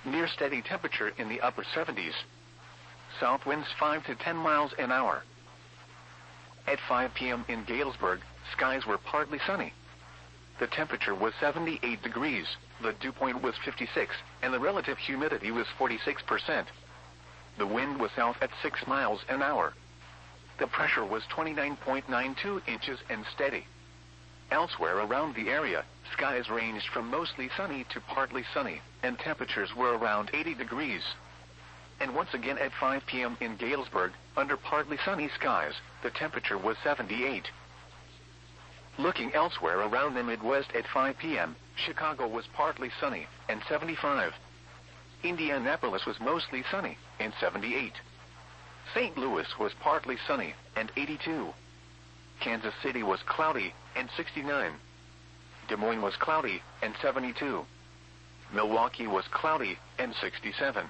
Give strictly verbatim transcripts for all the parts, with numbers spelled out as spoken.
Near steady temperature in the upper seventies. South winds five to ten miles an hour. At five p m in Galesburg, skies were partly sunny. The temperature was seventy-eight degrees, the dew point was fifty-six, and the relative humidity was forty-six percent. The wind was south at six miles an hour. The pressure was twenty-nine point nine two inches and steady. Elsewhere around the area, skies ranged from mostly sunny to partly sunny, and temperatures were around eighty degrees. And once again at five p m in Galesburg, under partly sunny skies, the temperature was seventy-eight. Looking elsewhere around the Midwest at five p m, Chicago was partly sunny, and seventy-five. Indianapolis was mostly sunny, and seventy-eight. Saint Louis was partly sunny, and eighty-two. Kansas City was cloudy, and sixty-nine. Des Moines was cloudy, and seventy-two. Milwaukee was cloudy, and sixty-seven.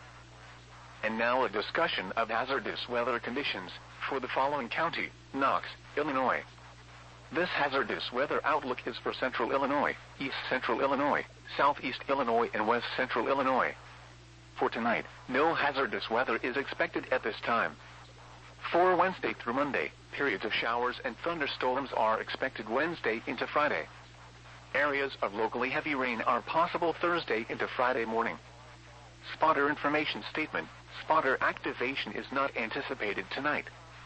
And now a discussion of hazardous weather conditions for the following county: Knox, Illinois. This hazardous weather outlook is for central Illinois, east central Illinois, southeast Illinois, and west central Illinois. For tonight, no hazardous weather is expected at this time. For Wednesday through Monday, periods of showers and thunderstorms are expected Wednesday into Friday. Areas of locally heavy rain are possible Thursday into Friday morning. Spotter information statement: spotter activation is not anticipated tonight.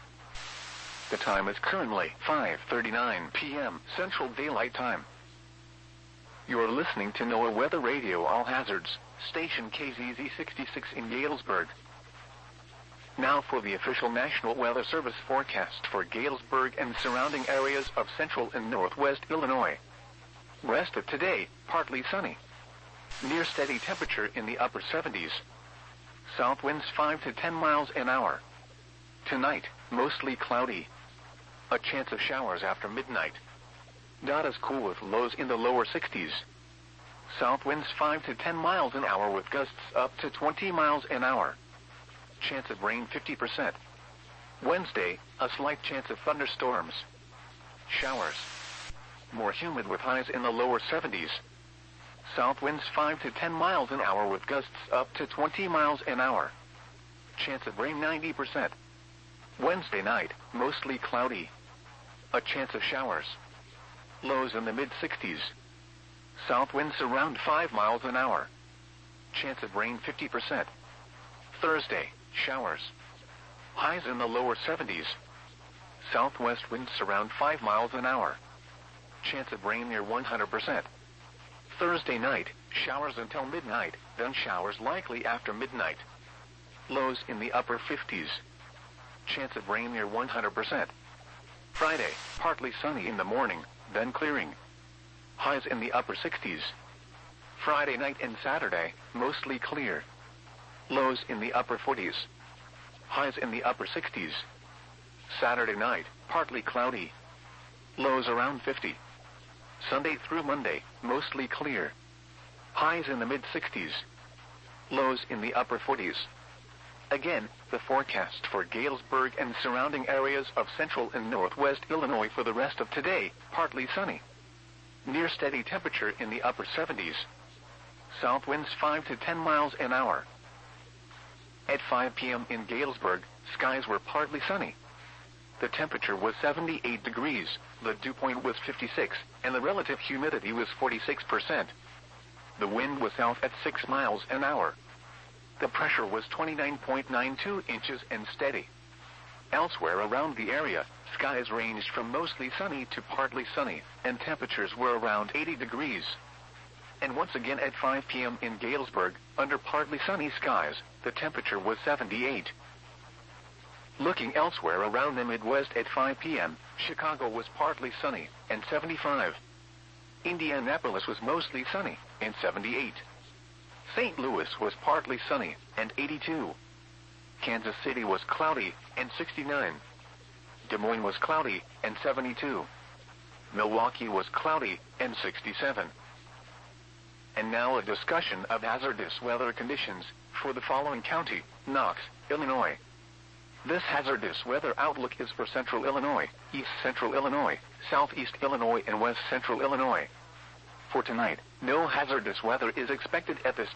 The time is currently five thirty-nine p m Central Daylight Time. You are listening to NOAA Weather Radio All Hazards, station K Z Z sixty-six in Galesburg. Now for the official National Weather Service forecast for Galesburg and surrounding areas of central and northwest Illinois. Rest of today, partly sunny. Near steady temperature in the upper seventies. South winds five to ten miles an hour. Tonight, mostly cloudy. A chance of showers after midnight. Not as cool with lows in the lower sixties. South winds five to ten miles an hour with gusts up to twenty miles an hour. Chance of rain fifty percent. Wednesday, a slight chance of thunderstorms. Showers. More humid with highs in the lower seventies. South winds five to ten miles an hour with gusts up to twenty miles an hour. Chance of rain ninety percent. Wednesday night, mostly cloudy. A chance of showers. Lows in the mid-sixties. South winds around five miles an hour. Chance of rain fifty percent. Thursday, showers. Highs in the lower seventies. Southwest winds around five miles an hour. Chance of rain near one hundred percent. Thursday night, showers until midnight, then showers likely after midnight. Lows in the upper fifties. Chance of rain near one hundred percent. Friday, partly sunny in the morning, then clearing. Highs in the upper sixties. Friday night and Saturday, mostly clear. Lows in the upper forties. Highs in the upper sixties. Saturday night, partly cloudy. Lows around fifty. Sunday through Monday, mostly clear. Highs in the mid-sixties. Lows in the upper forties. Again, the forecast for Galesburg and surrounding areas of central and northwest Illinois for the rest of today: partly sunny. Near steady temperature in the upper seventies. South winds five to ten miles an hour. At five p m in Galesburg, skies were partly sunny. The temperature was seventy-eight degrees, the dew point was fifty-six, and the relative humidity was forty-six percent. The wind was south at six miles an hour. The pressure was twenty-nine point nine two inches and steady. Elsewhere around the area, skies ranged from mostly sunny to partly sunny, and temperatures were around eighty degrees. And once again at five p m in Galesburg, under partly sunny skies, the temperature was seventy-eight. Looking elsewhere around the Midwest at five p m, Chicago was partly sunny, and seventy-five. Indianapolis was mostly sunny, and seventy-eight. Saint Louis was partly sunny, and eighty-two. Kansas City was cloudy, and sixty-nine. Des Moines was cloudy, and seventy-two. Milwaukee was cloudy, and sixty-seven. And now a discussion of hazardous weather conditions for the following county: Knox, Illinois. This hazardous weather outlook is for central Illinois, east central Illinois, southeast Illinois, and west central Illinois. For tonight, no hazardous weather is expected at this